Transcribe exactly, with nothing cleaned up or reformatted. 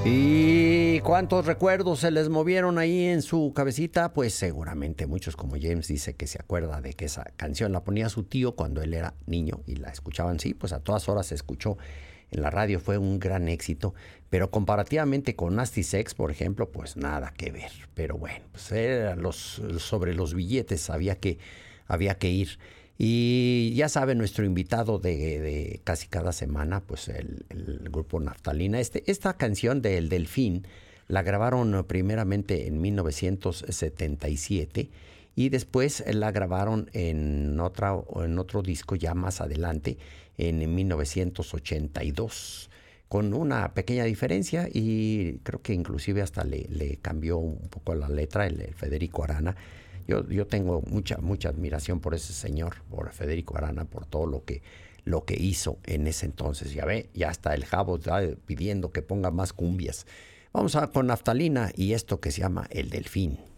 ¿Y cuántos recuerdos se les movieron ahí en su cabecita? Pues seguramente muchos, como James dice que se acuerda de que esa canción la ponía su tío cuando él era niño y la escuchaban. Sí, pues a todas horas se escuchó en la radio, fue un gran éxito, pero comparativamente con Nasty Sex, por ejemplo, pues nada que ver. Pero bueno, pues era los, sobre los billetes había que, había que ir. Y ya sabe nuestro invitado de, de casi cada semana, pues el, el grupo Naftalina. Este, esta canción de El Delfín la grabaron primeramente en mil novecientos setenta y siete y después la grabaron en, otra, en otro disco ya más adelante, en mil novecientos ochenta y dos, con una pequeña diferencia y creo que inclusive hasta le, le cambió un poco la letra el, el Federico Arana. Yo, yo tengo mucha mucha admiración por ese señor, por Federico Arana, por todo lo que, lo que hizo en ese entonces. Ya ve, ya hasta el Jabo está pidiendo que ponga más cumbias. Vamos a con Naftalina y esto que se llama El Delfín.